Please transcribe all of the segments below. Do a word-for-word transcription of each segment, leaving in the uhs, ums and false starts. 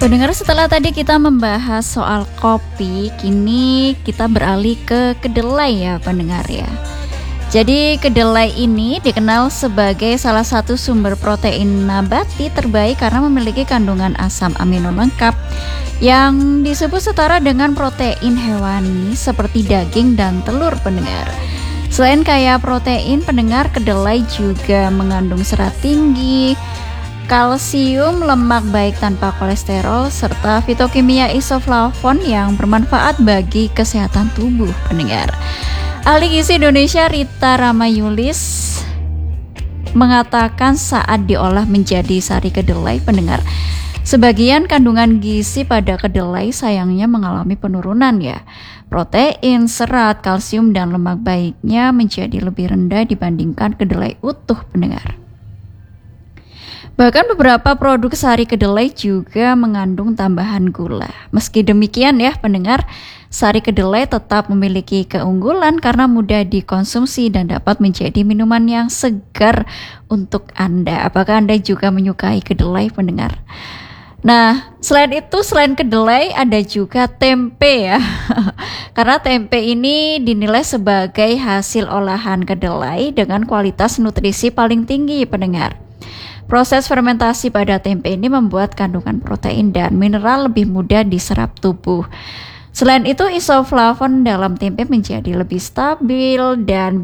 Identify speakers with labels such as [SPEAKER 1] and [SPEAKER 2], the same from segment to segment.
[SPEAKER 1] Pendengar, setelah tadi kita membahas soal kopi, kini kita beralih ke kedelai ya pendengar ya. Jadi kedelai ini dikenal sebagai salah satu sumber protein nabati terbaik karena memiliki kandungan asam amino lengkap yang disebut setara dengan protein hewani seperti daging dan telur pendengar. Selain kaya protein, pendengar, kedelai juga mengandung serat tinggi, kalsium, lemak baik tanpa kolesterol, serta fitokimia isoflavon yang bermanfaat bagi kesehatan tubuh pendengar. Ahli gizi Indonesia Rita Ramayulis mengatakan saat diolah menjadi sari kedelai pendengar, sebagian kandungan gizi pada kedelai sayangnya mengalami penurunan ya. Protein, serat, kalsium, dan lemak baiknya menjadi lebih rendah dibandingkan kedelai utuh pendengar. Bahkan beberapa produk sari kedelai juga mengandung tambahan gula. Meski demikian ya pendengar, sari kedelai tetap memiliki keunggulan karena mudah dikonsumsi dan dapat menjadi minuman yang segar untuk Anda. Apakah Anda juga menyukai kedelai pendengar? Nah, selain itu, selain kedelai ada juga tempe ya. Karena tempe ini dinilai sebagai hasil olahan kedelai dengan kualitas nutrisi paling tinggi pendengar. Proses fermentasi pada tempe ini membuat kandungan protein dan mineral lebih mudah diserap tubuh. Selain itu, isoflavon dalam tempe menjadi lebih stabil dan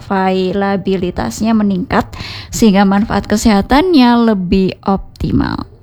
[SPEAKER 1] bioavailabilitasnya meningkat sehingga manfaat kesehatannya lebih optimal.